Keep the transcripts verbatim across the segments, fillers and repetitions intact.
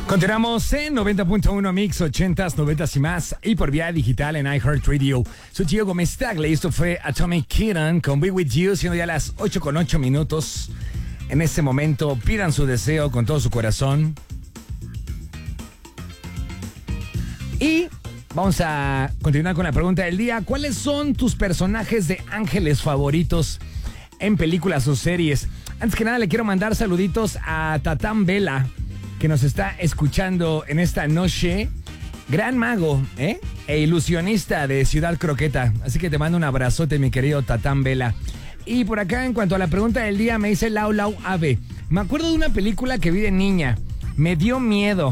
Continuamos en noventa punto uno Mix, ochentas, noventas y más, y por vía digital en iHeartRadio. Soy Gio Gómez Tagle y esto fue Atomic Kitten con Be With You, siendo ya las ocho con ocho minutos. En este momento, pidan su deseo con todo su corazón. Y vamos a continuar con la pregunta del día. ¿Cuáles son tus personajes de ángeles favoritos en películas o series? Antes que nada, le quiero mandar saluditos a Tatán Vela, que nos está escuchando en esta noche. Gran mago, ¿eh? E ilusionista de Ciudad Croqueta. Así que te mando un abrazote, mi querido Tatán Vela. Y por acá, en cuanto a la pregunta del día, me dice Lau Lau Ave. Me acuerdo de una película que vi de niña. Me dio miedo.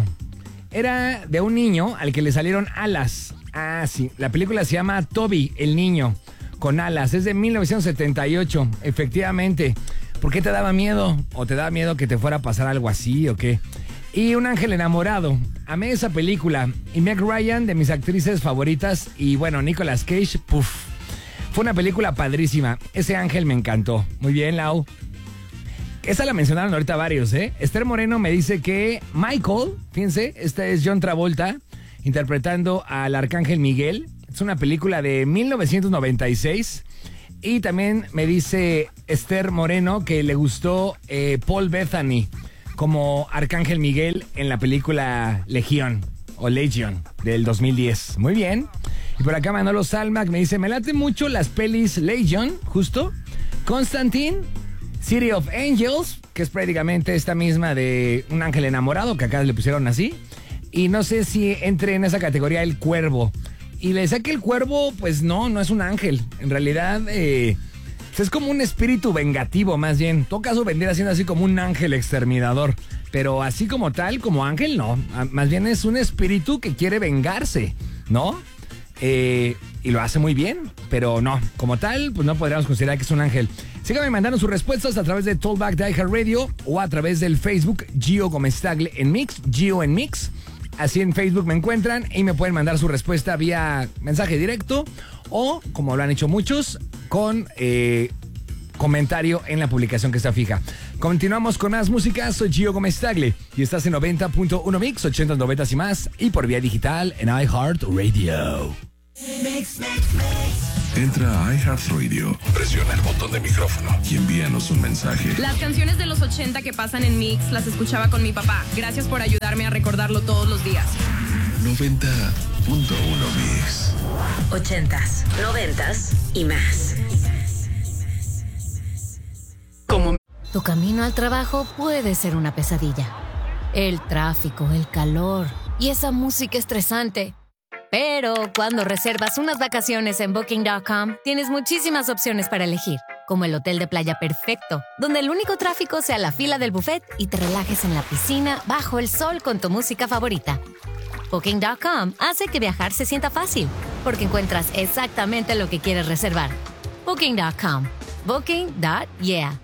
Era de un niño al que le salieron alas. Ah, sí. La película se llama Toby, el niño con alas. Es de mil novecientos setenta y ocho, efectivamente. ¿Por qué te daba miedo? ¿O te daba miedo que te fuera a pasar algo así o qué? Y Un ángel enamorado. Amé esa película. Y Meg Ryan, de mis actrices favoritas. Y bueno, Nicolas Cage, puff. Fue una película padrísima. Ese ángel me encantó. Muy bien, Lau. Esa la mencionaron ahorita varios, ¿eh? Esther Moreno me dice que Michael, fíjense, esta es John Travolta, interpretando al Arcángel Miguel. Es una película de mil novecientos noventa y seis. Y también me dice Esther Moreno que le gustó eh, Paul Bettany como Arcángel Miguel en la película Legión o Legion del dos mil diez. Muy bien. Y por acá Manolo Salmac me dice, me late mucho las pelis Legion, justo, Constantine, City of Angels, que es prácticamente esta misma de Un ángel enamorado, que acá le pusieron así. Y no sé si entre en esa categoría El Cuervo. Y le decía que El Cuervo, pues no, no es un ángel. En realidad, eh... es como un espíritu vengativo, más bien. En todo caso, vendría siendo así como un ángel exterminador. Pero así como tal, como ángel, no. Más bien es un espíritu que quiere vengarse, ¿no? Eh, y lo hace muy bien. Pero no, como tal, pues no podríamos considerar que es un ángel. Síganme mandando sus respuestas a través de Tollback de iHeartRadio o a través del Facebook Gio Gómez Tagle en Mix, Gio en Mix. Así en Facebook me encuentran y me pueden mandar su respuesta vía mensaje directo o, como lo han hecho muchos, con eh, comentario en la publicación que está fija. Continuamos con más música. Soy Gio Gómez Tagle y estás en noventa punto uno Mix, ochentas, noventas y más, y por vía digital en iHeartRadio. Mix, mix, mix. Entra a iHeartRadio, presiona el botón de micrófono y envíanos un mensaje. Las canciones de los ochenta que pasan en Mix las escuchaba con mi papá. Gracias por ayudarme a recordarlo todos los días. noventa punto uno Mix. Ochentas, noventas y más. Como tu camino al trabajo puede ser una pesadilla. El tráfico, el calor y esa música estresante. Pero cuando reservas unas vacaciones en Booking punto com, tienes muchísimas opciones para elegir, como el hotel de playa perfecto, donde el único tráfico sea la fila del buffet y te relajes en la piscina bajo el sol con tu música favorita. Booking punto com hace que viajar se sienta fácil, porque encuentras exactamente lo que quieres reservar. Booking punto com. Booking. Yeah.